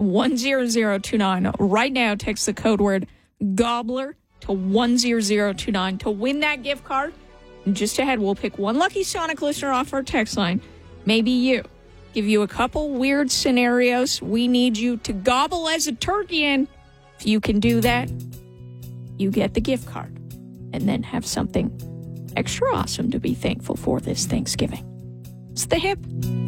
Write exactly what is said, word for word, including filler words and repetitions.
one zero zero two nine. Right now, text the code word GOBBLER to one zero zero two nine to win that gift card. And just ahead, we'll pick one lucky Sonic listener off our text line. Maybe you. Give you a couple weird scenarios. We need you to gobble as a turkey, and if you can do that, you get the gift card. And then have something extra awesome to be thankful for this Thanksgiving. It's The Hip.